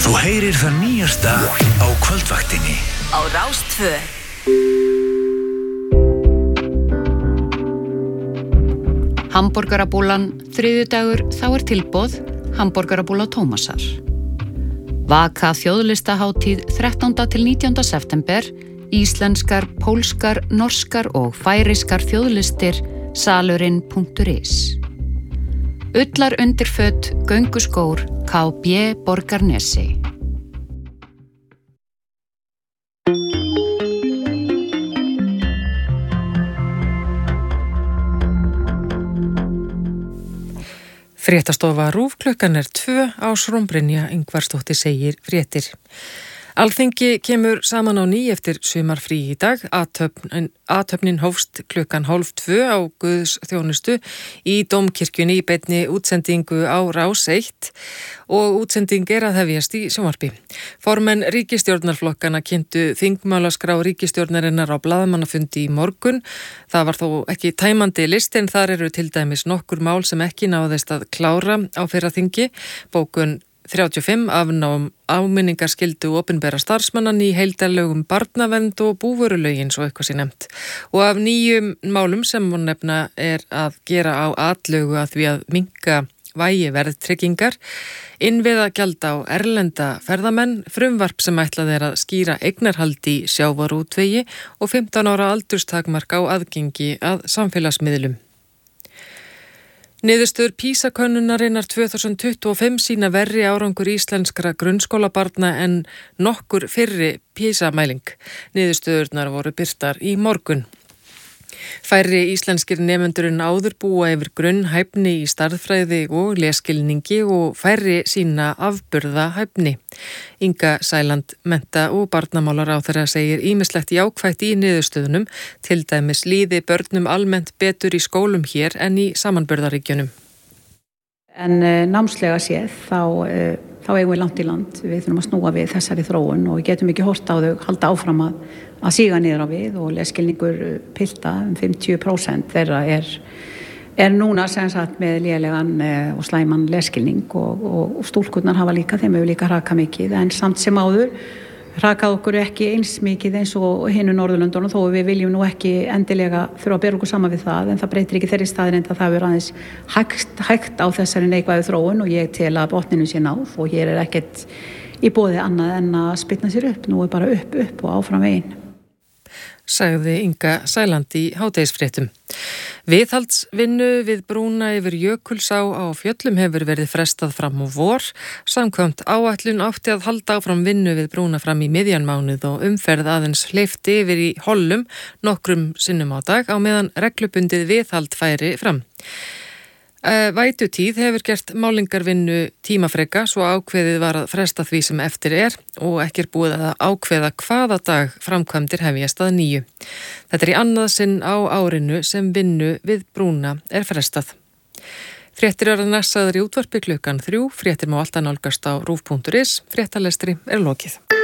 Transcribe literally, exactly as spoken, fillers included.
Þú heyrir það nýjasta á kvöldvaktinni á Rás tvö. Hamborgarabúlan, þriðjudagur, þá er tilboð Hamborgarabúla Tómasar. Vaka þjóðlistahátíð þrettánda til nítjánda september, íslenskar, pólskar, norskar og færiskar þjóðlistir, salurinn punktur is. Ullar undirföt, gönguskór, K B Borgarnesi. Fréttastofa RÚV klukkan er tvö á Srómbrynja Ingvarsdóttir segir fréttir. Alþingi kemur saman á ný eftir sumarfrí í dag. Athöfn, athöfnin hófst klukkan hálf tvö á Guðs þjónustu í Dómkirkjunni í beinni útsendingu á Rás eitt og útsending er að hefjast í sjónvarpi. Formenn ríkisstjórnarflokkana kynntu þingmálaskrá ríkisstjórnarinnar á blaðamannafundi í morgun. Það var þó ekki tæmandi listi en þar eru til dæmis nokkur mál sem ekki náðist að klára á fyrra þingi. Bókun þrjátíu og fimm afnám áminningarskyldu opinbera starfsmannan í heildarlögum barnavernd og búvörulögin svo eitthvað sé nefnt. Og af nýjum málum sem hún nefna er að gera á atlögu að því að minnka vægi verðtryggingar, innviðagjald á erlenda ferðamenn, frumvarp sem ætlað er að skýra eignarhald í sjávarútvegi og fimmtán ára aldurstakmark á aðgengi að samfélagsmiðlum. Niðurstöður PISA-könnunarinnar tvö þúsund tuttugu og fimm sína verri árangur íslenskra grunnskólabarna en nokkur fyrri PISA-mæling. Niðurstöðurnar voru birtar í morgun. Færri íslenskir nemendur en áður búa yfir grunnhæfni í stærðfræði og lesskilningi og færri sína afburða hæfni. Inga Sæland mennta- og barnamálaráðherra segir ýmislegt jákvætt í niðurstöðunum, til dæmis líði börnum almennt betur í skólum hér en í samanburðaríkjunum. En uh, námslega séð þá, uh, þá eigum við langt í land. Við þurfum að snúa við þessari þróun og við getum ekki hort á þau, halda áfram að, að síga niður á við og lesskilningur pilta um fimmtíu prósent þeirra er, er núna sem sagt með lélegan uh, og slæman lesskilning og, og, og stúlkurnar hafa líka, þeim hefur líka hrakað mikið en samt sem áður hrakað okkur ekki eins mikið eins og hinu Norðurlöndunum þó við viljum nú ekki endilega þurfa að bera okkur saman við það en það breytir ekki þeirri staðinn að það er aðeins hægt, hægt á þessari neikvæðu þróun og ég tel að botninu sé náð og hér er ekkert í boði annað en að spyrna sér upp, nú er bara upp, upp og áfram veginn. Sagði Inga Sæland í hádegisfréttum. Viðhaldsvinnu við brúna yfir Jökulsá á Fjöllum hefur verið frestað fram á vor. Samkvæmt áætlun átti að halda áfram vinnu við brúna fram í miðjan mánuð og umferð aðeins hleypt yfir í hollum nokkrum sinnum á dag á meðan reglubundið viðhald færi fram. Vætutíð hefur gert málingarvinnu tímafreka svo ákveðið var að fresta því sem eftir er og ekki er búið að ákveða hvaða dag framkvæmdir hefjast að nýju. Þetta er í annað sinn á árinu sem vinnu við brúna er frestað. Fréttir eru næssaður í útvarpi klukkan þrjú, fréttir má alltaf nálgast á rúv punktur is, fréttalestri er lokið.